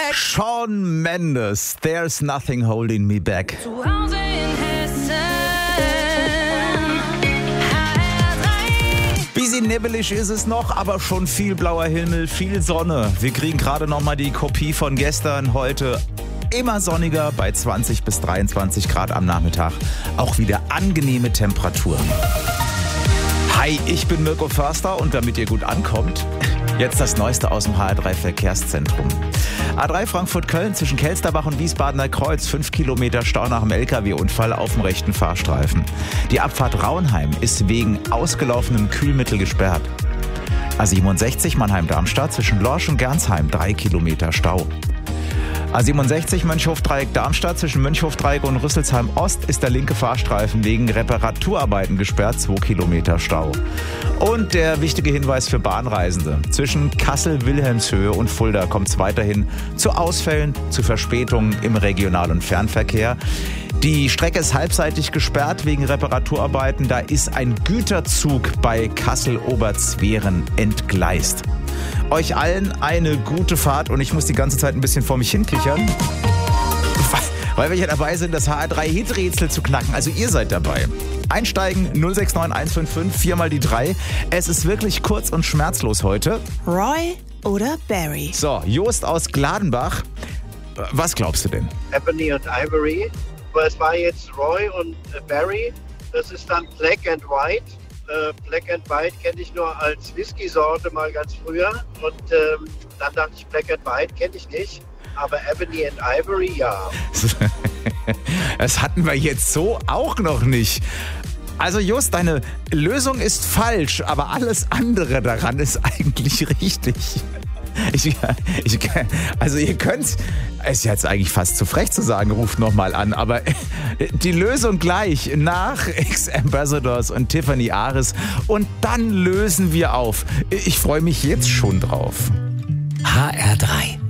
Shawn Mendes, There's Nothing Holding Me Back. Zu Hause in Hessen. Bisschen nebelig ist es noch, aber schon viel blauer Himmel, viel Sonne. Wir kriegen gerade nochmal die Kopie von gestern, heute immer sonniger bei 20 bis 23 Grad am Nachmittag. Auch wieder angenehme Temperaturen. Hi, ich bin Mirko Förster und damit ihr gut ankommt, jetzt das Neueste aus dem HR3 Verkehrszentrum. A3 Frankfurt-Köln zwischen Kelsterbach und Wiesbadener Kreuz. 5 Kilometer Stau nach dem LKW-Unfall auf dem rechten Fahrstreifen. Die Abfahrt Raunheim ist wegen ausgelaufenem Kühlmittel gesperrt. A67 Mannheim-Darmstadt zwischen Lorsch und Gernsheim. 3 Kilometer Stau. A67 Mönchhof-Dreieck-Darmstadt zwischen Mönchhof-Dreieck und Rüsselsheim-Ost ist der linke Fahrstreifen wegen Reparaturarbeiten gesperrt, 2 Kilometer Stau. Und der wichtige Hinweis für Bahnreisende. Zwischen Kassel-Wilhelmshöhe und Fulda kommt es weiterhin zu Ausfällen, zu Verspätungen im Regional- und Fernverkehr. Die Strecke ist halbseitig gesperrt wegen Reparaturarbeiten. Da ist ein Güterzug bei Kassel-Oberzweren entgleist. Euch allen eine gute Fahrt und ich muss die ganze Zeit ein bisschen vor mich hinkichern, weil wir hier dabei sind, das HR3-Hit-Rätsel zu knacken. Also ihr seid dabei. Einsteigen 069 155 4 mal die 3. Es ist wirklich kurz und schmerzlos heute. Roy oder Barry? So, Jost aus Gladenbach. Was glaubst du denn? Ebony und Ivory. Aber es war jetzt Roy und Barry. Das ist dann Black and White. Black and White kenne ich nur als Whisky-Sorte mal ganz früher. Und dann dachte ich, Black and White kenne ich nicht. Aber Ebony and Ivory, ja. Das hatten wir jetzt so auch noch nicht. Also Just, deine Lösung ist falsch, aber alles andere daran ist eigentlich richtig. Also ihr könnt, es ist jetzt eigentlich fast zu frech zu sagen, ruft nochmal an, aber die Lösung gleich nach X-Ambassadors und Tiffany Ares und dann lösen wir auf. Ich freue mich jetzt schon drauf. HR3